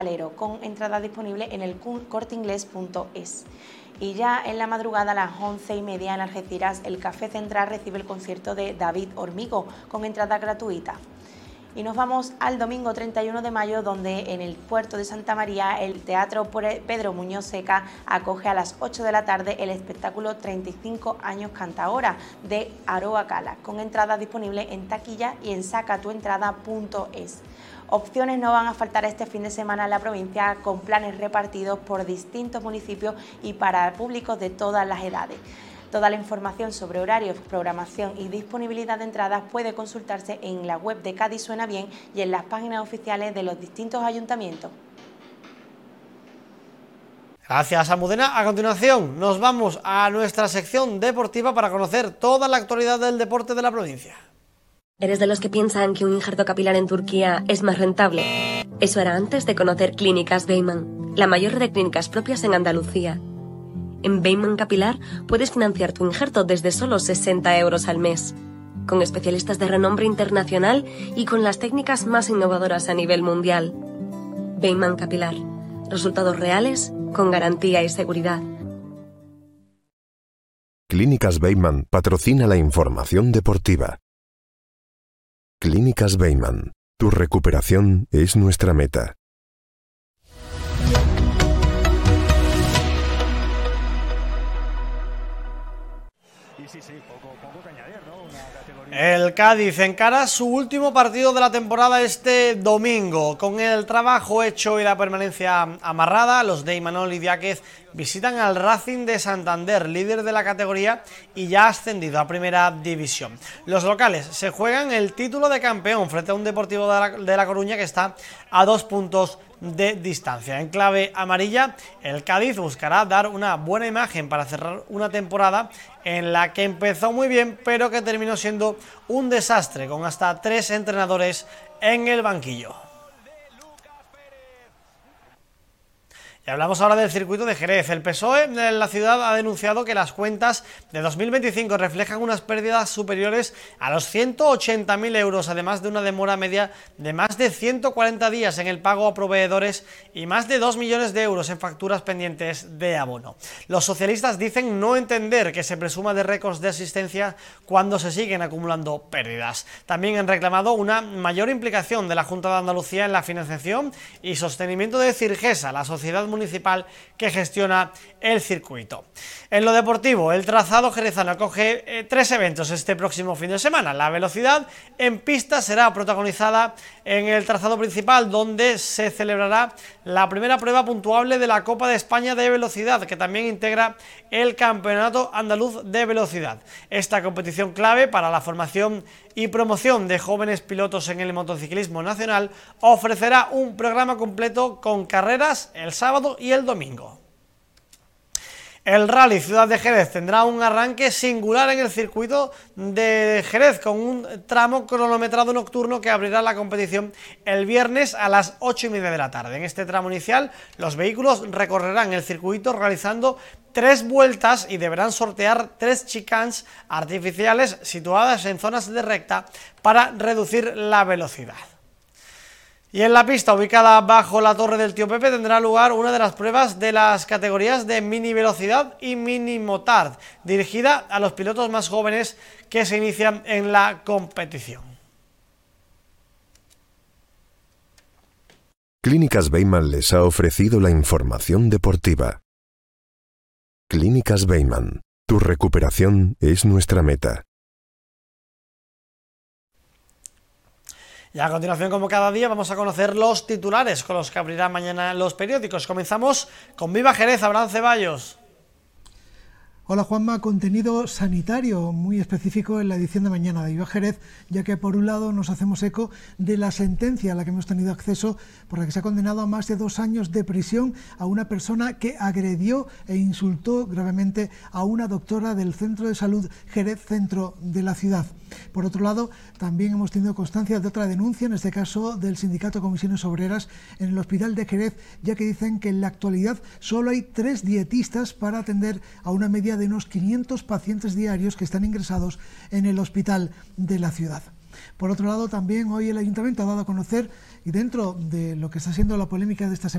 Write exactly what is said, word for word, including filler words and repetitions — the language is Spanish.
con entradas disponibles en el corte inglés punto es. Y ya en la madrugada a las once y media en Algeciras, el Café Central recibe el concierto de David Hormigo con entrada gratuita. Y nos vamos al domingo treinta y uno de mayo, donde en el puerto de Santa María el Teatro Pedro Muñoz Seca acoge a las ocho de la tarde el espectáculo treinta y cinco años canta ahora de Aroa Cala, con entradas disponibles en taquilla y en sacatuentrada punto es. Opciones no van a faltar este fin de semana en la provincia, con planes repartidos por distintos municipios y para públicos de todas las edades. Toda la información sobre horarios, programación y disponibilidad de entradas puede consultarse en la web de Cádiz Suena Bien y en las páginas oficiales de los distintos ayuntamientos. Gracias, Almudena. A continuación nos vamos a nuestra sección deportiva para conocer toda la actualidad del deporte de la provincia. ¿Eres de los que piensan que un injerto capilar en Turquía es más rentable? Eso era antes de conocer Clínicas Beyman, la mayor red de clínicas propias en Andalucía. En Beyman Capilar puedes financiar tu injerto desde solo sesenta euros al mes, con especialistas de renombre internacional y con las técnicas más innovadoras a nivel mundial. Beyman Capilar, resultados reales con garantía y seguridad. Clínicas Beyman patrocina la información deportiva. Clínicas Beyman, tu recuperación es nuestra meta. El Cádiz encara su último partido de la temporada este domingo. Con el trabajo hecho y la permanencia amarrada, los de Imanol Idiáquez visitan al Racing de Santander, líder de la categoría y ya ascendido a Primera División. Los locales se juegan el título de campeón frente a un Deportivo de la, de la Coruña que está a dos puntos de distancia. En clave amarilla, el Cádiz buscará dar una buena imagen para cerrar una temporada en la que empezó muy bien, pero que terminó siendo un desastre, con hasta tres entrenadores en el banquillo. Y hablamos ahora del circuito de Jerez. El P S O E de la ciudad ha denunciado que las cuentas de dos mil veinticinco reflejan unas pérdidas superiores a los ciento ochenta mil euros, además de una demora media de más de ciento cuarenta días en el pago a proveedores y más de dos millones de euros en facturas pendientes de abono. Los socialistas dicen no entender que se presuma de récords de asistencia cuando se siguen acumulando pérdidas. También han reclamado una mayor implicación de la Junta de Andalucía en la financiación y sostenimiento de Cirgesa, la sociedad municipal que gestiona el circuito. En lo deportivo, el trazado jerezano acoge eh, tres eventos este próximo fin de semana. La velocidad en pista será protagonizada en el trazado principal, donde se celebrará la primera prueba puntuable de la Copa de España de Velocidad, que también integra el Campeonato Andaluz de Velocidad. Esta competición clave para la formación y promoción de jóvenes pilotos en el motociclismo nacional ofrecerá un programa completo con carreras el sábado y el domingo. El Rally Ciudad de Jerez tendrá un arranque singular en el circuito de Jerez, con un tramo cronometrado nocturno que abrirá la competición el viernes a las ocho y media de la tarde. En este tramo inicial, los vehículos recorrerán el circuito realizando tres vueltas y deberán sortear tres chicanes artificiales situadas en zonas de recta para reducir la velocidad. Y en la pista, ubicada bajo la Torre del Tío Pepe, tendrá lugar una de las pruebas de las categorías de mini velocidad y mini motard, dirigida a los pilotos más jóvenes que se inician en la competición. Clínicas Beyman les ha ofrecido la información deportiva. Clínicas Beyman, tu recuperación es nuestra meta. Y a continuación, como cada día, vamos a conocer los titulares con los que abrirán mañana los periódicos. Comenzamos con Viva Jerez, Abraham Ceballos. Hola Juanma, contenido sanitario muy específico en la edición de mañana de Viva Jerez, ya que por un lado nos hacemos eco de la sentencia a la que hemos tenido acceso, por la que se ha condenado a más de dos años de prisión a una persona que agredió e insultó gravemente a una doctora del Centro de Salud Jerez Centro de la ciudad. Por otro lado, también hemos tenido constancia de otra denuncia, en este caso del Sindicato Comisiones Obreras en el Hospital de Jerez, ya que dicen que en la actualidad solo hay tres dietistas para atender a una media de unos quinientos pacientes diarios que están ingresados en el hospital de la ciudad. Por otro lado, también hoy el Ayuntamiento ha dado a conocer, y dentro de lo que está siendo la polémica de esta semana,